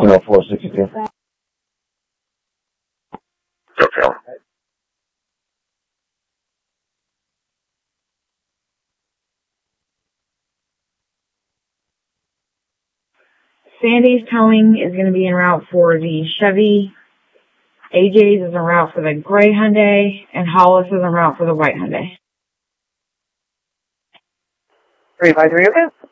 140462. Okay. Sandy's towing is going to be en route for the Chevy. AJ's is en route for the gray Hyundai, and Hollis is en route for the white Hyundai. 353, okay?